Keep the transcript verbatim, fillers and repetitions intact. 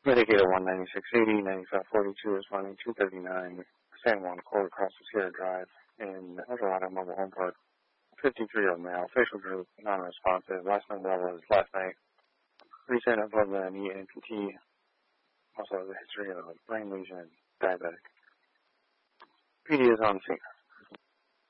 Medicator one ninety-six eighty, ninety-five forty-two, responding two thirty-nine, San Juan Court across the Sierra Drive in Eldorado Mobile Home Park. fifty-three-year-old male, facial group, non-responsive. Last known level was last night. Recent above the knee amputee. Also has a history of brain lesion and diabetic. P D is on the scene.